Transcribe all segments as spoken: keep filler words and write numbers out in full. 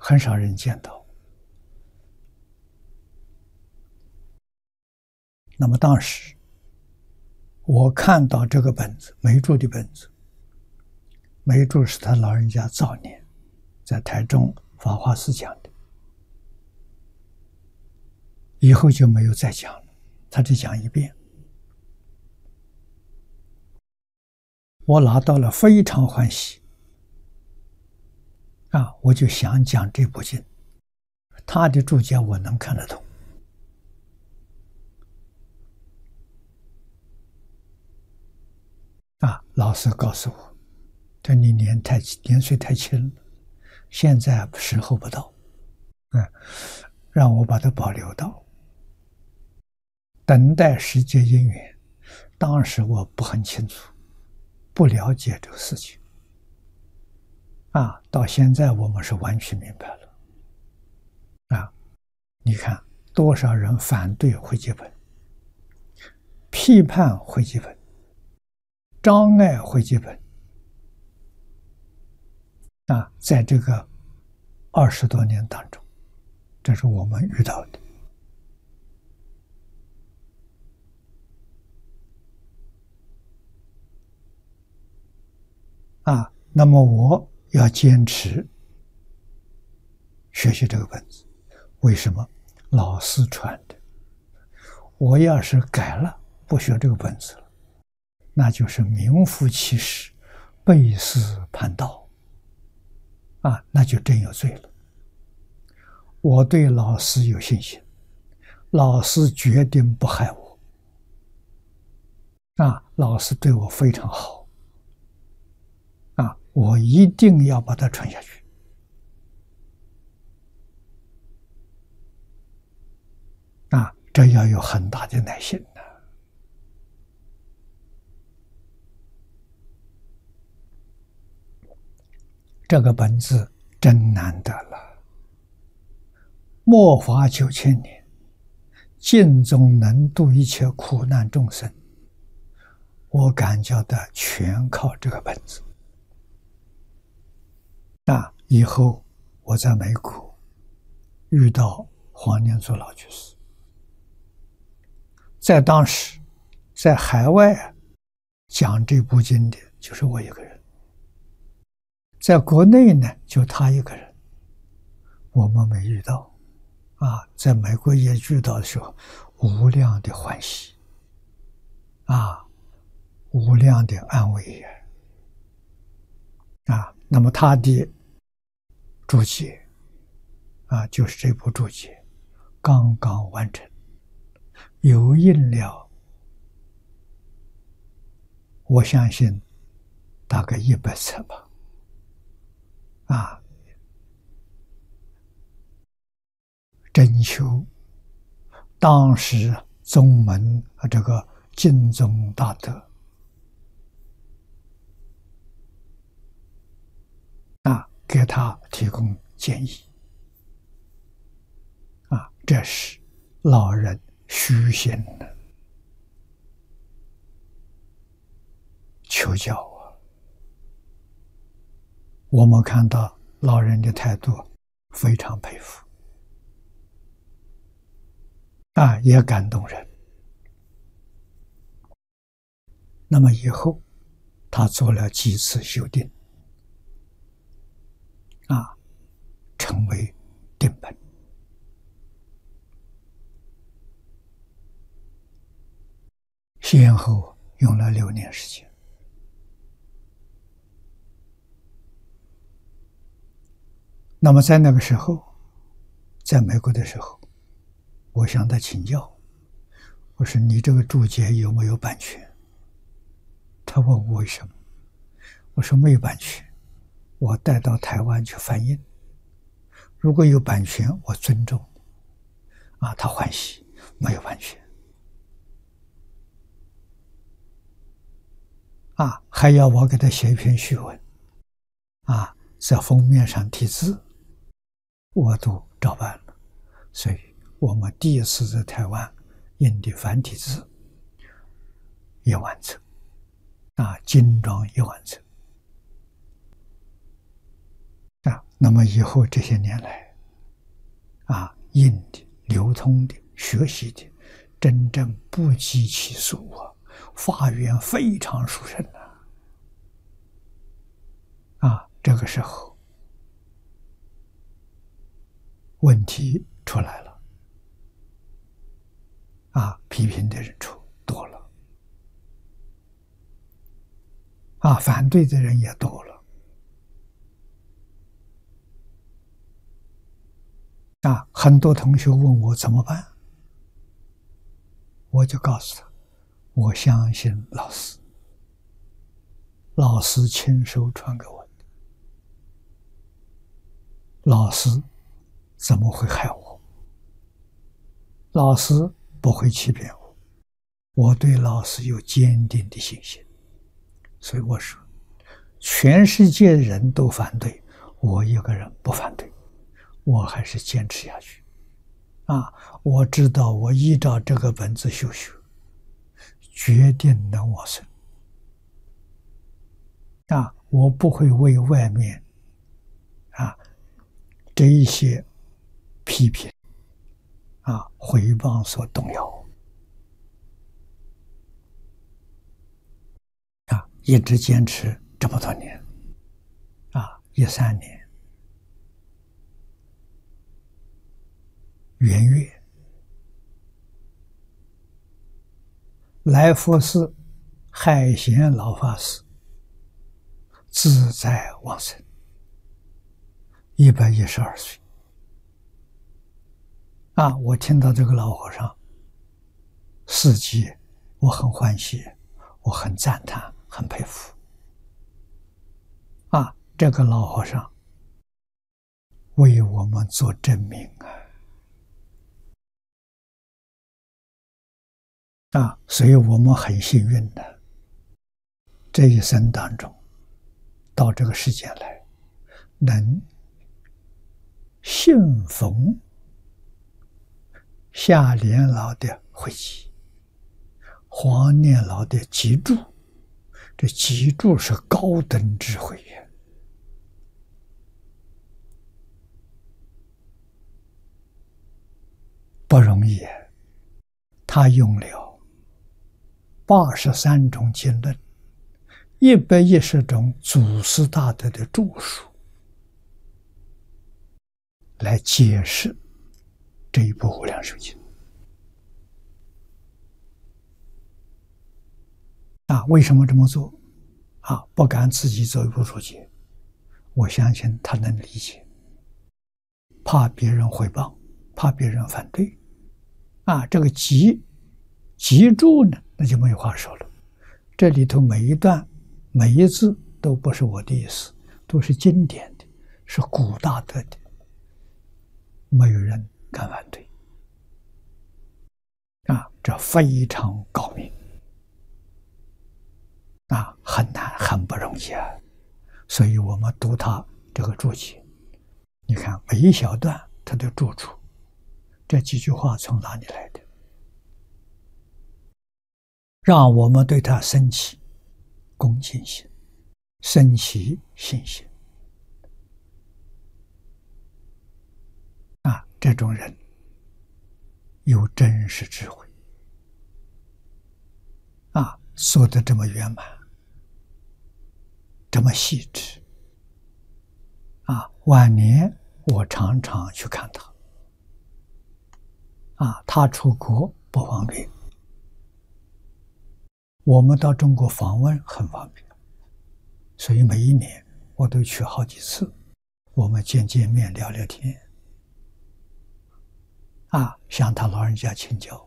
很少人见到。那么当时我看到这个本子，梅注的本子，梅注是他老人家早年在台中法华寺讲的，以后就没有再讲了，他只讲一遍。我拿到了，非常欢喜啊！我就想讲这部经，他的注解我能看得懂啊。老师告诉我，这你年太年岁太轻了，现在时候不到，嗯，让我把它保留到，等待时节因缘。当时我不很清楚，不了解这个事情啊，到现在我们是完全明白了啊！你看多少人反对会集本，批判会集本，障碍会集本啊，在这个二十多年当中，这是我们遇到的啊。那么我要坚持学习这个本子，为什么？老师传的。我要是改了，不学这个本子了，那就是名副其实背师叛道啊，那就真有罪了。我对老师有信心，老师决定不害我啊，老师对我非常好啊，我一定要把它传下去啊，这要有很大的耐心的。这个本子真难得了，末法九千年，尽宗能度一切苦难众生，我感觉的全靠这个本子。那以后我在美国遇到黄念祖老居士，在当时在海外讲这部经的就是我一个人，在国内呢就他一个人，我们没遇到啊。在美国也遇到的时候，无量的欢喜啊，无量的安慰啊。那么他的注解啊，就是这部注解刚刚完成，有印了，我相信大概一百册吧啊，征求当时宗门啊这个净宗大德啊，给他提供建议啊，这是老人虚心的求教啊。我们看到老人的态度，非常佩服啊，也感动人。那么以后他做了几次修订啊，成为定本。先后用了六年时间。那么在那个时候，在美国的时候，我向他请教，我说你这个注解有没有版权？他问我为什么，我说没有版权，我带到台湾去翻印，如果有版权我尊重啊。他欢喜，没有版权啊，还要我给他写一篇序文啊，在封面上题字，我都照办了。所以我们第一次在台湾印的繁体字一万册啊，精装一万册啊。 那么以后这些年来，啊，印的、流通的、学习的，真正不计其数啊，法缘非常殊胜呐！啊，这个时候问题出来了，啊，批评的人出多了，啊，反对的人也多了。啊，很多同学问我怎么办，我就告诉他，我相信老师，老师亲手传给我的，老师怎么会害我？老师不会欺骗我，我对老师有坚定的信心，所以我说，全世界人都反对，我一个人不反对，我还是坚持下去。啊，我知道我依照这个本子修学，决定能往生。啊，我不会为外面啊这一些批评啊毁谤所动摇。啊，一直坚持这么多年，啊，一三年元月，来佛寺海贤老法师自在往生，一百一十二岁。啊，我听到这个老和尚事迹，我很欢喜，我很赞叹，很佩服。啊，这个老和尚为我们做证明啊！啊，所以我们很幸运的，这一生当中，到这个世间来，能信逢夏莲老的会集，黄念老的集注，这集注是高等智慧呀，不容易。他用了八十三种经论，一百一十种祖师大德的著述，来解释这一部《无量寿经》。啊，为什么这么做？啊，不敢自己做一部注解，我相信他能理解，怕别人诽谤，怕别人反对。啊，这个集集注呢，那就没有话说了。这里头每一段、每一字都不是我的意思，都是经典的，是古大德的，没有人敢反对。啊，这非常高明。啊，很难，很不容易啊！所以我们读他这个注解，你看每一小段他都注出这几句话从哪里来的，让我们对他升起恭敬心，升起信心。啊，这种人有真实智慧，啊，说得这么圆满，这么细致。啊，晚年我常常去看他。啊，他出国不方便，我们到中国访问很方便，所以每一年我都去好几次，我们见见面聊聊天。啊，向他老人家请教。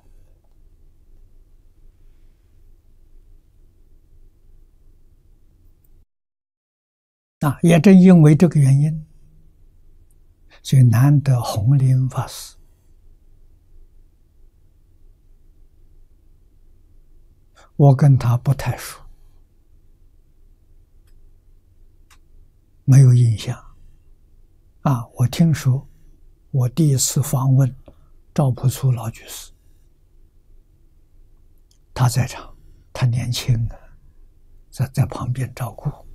啊，也正因为这个原因，所以难得弘林法师我跟他不太熟，没有印象。啊，我听说我第一次访问赵朴初老居士，他在场，他年轻啊，在在旁边照顾。